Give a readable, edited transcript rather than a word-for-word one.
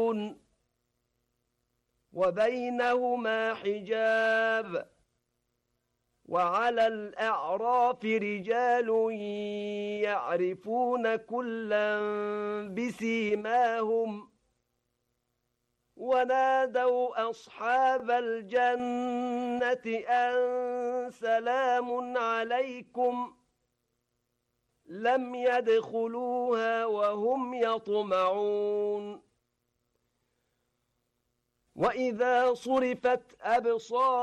وبينهما حجاب وعلى الأعراف رجال يعرفون كلا بسيماهم ونادوا أصحاب الجنة أن سلام عليكم لم يدخلوها وهم يطمعون وإذا صرفت أبصارهم